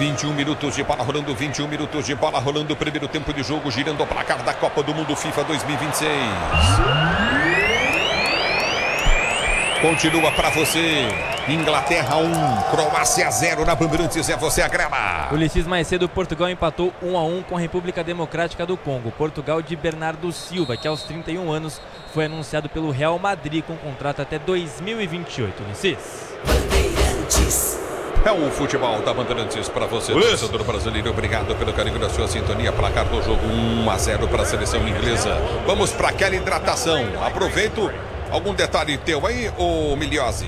21 minutos de bola rolando, 21 minutos de bola rolando. Primeiro tempo de jogo, girando o placar da Copa do Mundo FIFA 2026. Continua para você. Inglaterra 1, Croácia 0 na Bandeirantes. É você a grama. Ulisses, mais cedo, Portugal empatou 1-1 com a República Democrática do Congo. Portugal de Bernardo Silva, que aos 31 anos foi anunciado pelo Real Madrid com contrato até 2028. Ulisses. É o futebol da Bandeirantes para você, torcedor brasileiro. Obrigado pelo carinho da sua sintonia. Placar do jogo 1-0 para a seleção inglesa. Vamos para aquela hidratação. Aproveito. Algum detalhe teu aí, ô Miliose?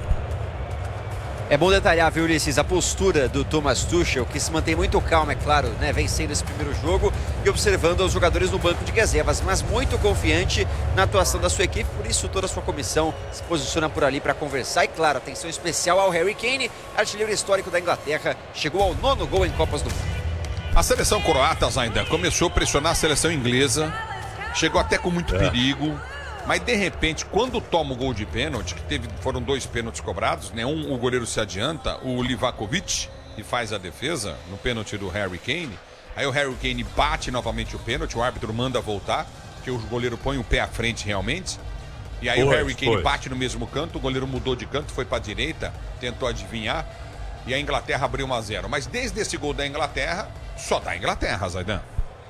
É bom detalhar, viu, Ulisses, a postura do Thomas Tuchel, que se mantém muito calmo, é claro, né, vencendo esse primeiro jogo e observando os jogadores no banco de reservas, mas muito confiante na atuação da sua equipe, por isso toda a sua comissão se posiciona por ali para conversar. E claro, atenção especial ao Harry Kane, artilheiro histórico da Inglaterra, chegou ao 9º gol em Copas do Mundo. A seleção croata, Zaidan, começou a pressionar a seleção inglesa, chegou até com muito perigo. Mas de repente, quando toma o gol de pênalti, que foram 2 pênaltis cobrados, né? O goleiro se adianta, o Livakovic, que faz a defesa no pênalti do Harry Kane. Aí o Harry Kane bate novamente o pênalti, o árbitro manda voltar, que o goleiro põe o pé à frente realmente. E aí o Harry Kane bate no mesmo canto, o goleiro mudou de canto, foi para a direita, tentou adivinhar, e a Inglaterra abriu 1-0. Mas desde esse gol da Inglaterra, só dá Inglaterra, Zaidan.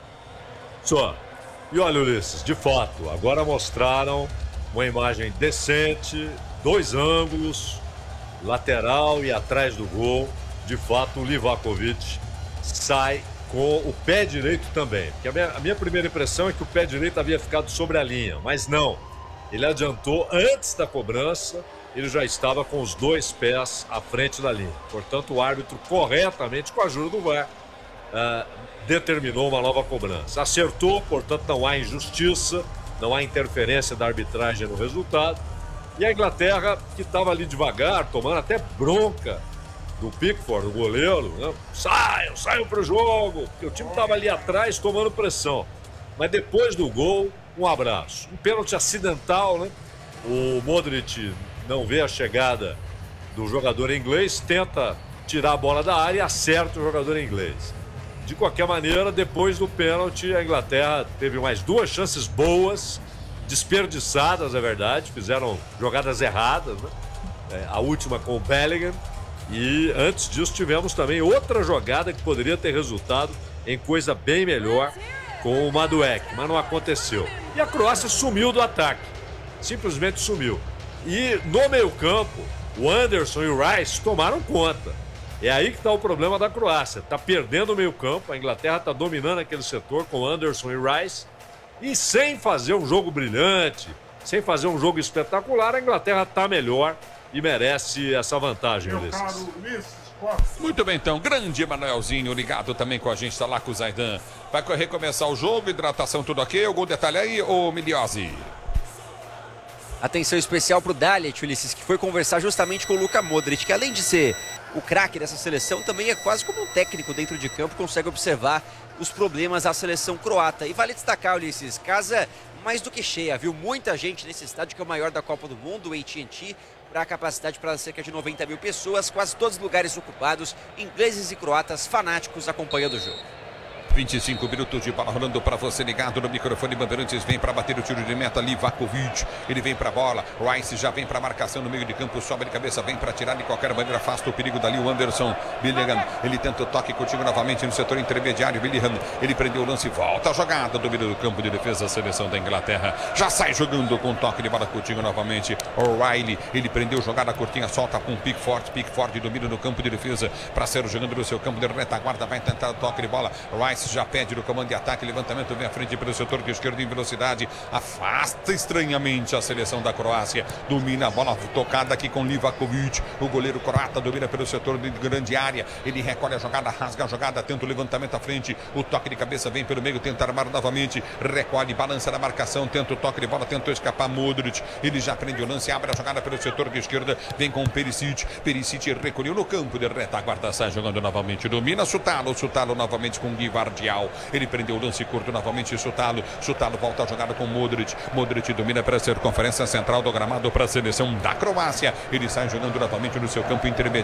Só. E olha, Ulisses, de fato, agora mostraram uma imagem decente, 2 ângulos, lateral e atrás do gol. De fato, o Livakovic sai com o pé direito também. Porque a minha primeira impressão é que o pé direito havia ficado sobre a linha, mas não. Ele adiantou antes da cobrança, ele já estava com os 2 pés à frente da linha. Portanto, o árbitro corretamente, com a ajuda do VAR, determinou uma nova cobrança. Acertou, portanto não há injustiça, não há interferência da arbitragem no resultado. E a Inglaterra, que estava ali devagar, tomando até bronca do Pickford, o goleiro, né? Saiam para o jogo, porque o time estava ali atrás tomando pressão. Mas depois do gol, um abraço. Um pênalti acidental, né? O Modric não vê a chegada do jogador inglês, tenta tirar a bola da área e acerta o jogador inglês. De qualquer maneira, depois do pênalti, a Inglaterra teve mais 2 chances boas, desperdiçadas, é verdade, fizeram jogadas erradas, né? A última com o Bellingham, e antes disso tivemos também outra jogada que poderia ter resultado em coisa bem melhor com o Madueke, mas não aconteceu. E a Croácia sumiu do ataque, simplesmente sumiu. E no meio-campo, o Anderson e o Rice tomaram conta. É aí que está o problema da Croácia. Está perdendo o meio-campo, a Inglaterra está dominando aquele setor com Anderson e Rice. E sem fazer um jogo brilhante, sem fazer um jogo espetacular, a Inglaterra está melhor e merece essa vantagem, Ulisses. Muito bem, então. Grande Emanuelzinho ligado também com a gente, está lá com o Zaidan. Vai recomeçar o jogo, hidratação, tudo ok? Algum detalhe aí, ô Miliose? Atenção especial para o Dalot, Ulisses, que foi conversar justamente com o Luka Modric, que além de ser o craque dessa seleção, também é quase como um técnico dentro de campo, consegue observar os problemas da seleção croata. E vale destacar, Ulisses, casa mais do que cheia, viu? Muita gente nesse estádio, que é o maior da Copa do Mundo, o AT&T, para a capacidade para cerca de 90 mil pessoas, quase todos os lugares ocupados, ingleses e croatas fanáticos acompanhando o jogo. 25 minutos de bola rolando para você ligado no microfone Bandeirantes. Vem para bater o tiro de meta, Livakovic. Ele vem para a bola. Rice já vem para a marcação no meio de campo. Sobe de cabeça, vem para tirar de qualquer maneira. Afasta o perigo dali o Anderson. Bellingham, ele tenta o toque contigo novamente no setor intermediário. Bellingham, ele prendeu o lance, volta a jogada. Domina do campo de defesa, a seleção da Inglaterra. Já sai jogando com toque de bola contigo novamente. O'Reilly, ele prendeu jogada curtinha, solta com Pickford. Pickford domina no campo de defesa. Para ser jogando no seu campo de retaguarda. Vai tentar o toque de bola. Rice já pede no comando de ataque, levantamento vem à frente pelo setor esquerdo em velocidade, afasta estranhamente a seleção da Croácia, domina a bola tocada aqui com Livakovic, o goleiro croata domina pelo setor de grande área, ele recolhe a jogada, rasga a jogada, tenta o levantamento à frente, o toque de cabeça vem pelo meio, tenta armar novamente, recolhe, balança na marcação, tenta o toque de bola, tentou escapar Modric, ele já prende o lance, abre a jogada pelo setor de esquerda, vem com Perisic recolheu no campo de retaguarda, sai jogando novamente, domina Sutalo novamente com Gvardiol. Ele prendeu o lance curto novamente, Sutalo volta a jogada com Modric domina para a circunferência central do gramado para a seleção da Croácia, ele sai jogando novamente no seu campo intermediário.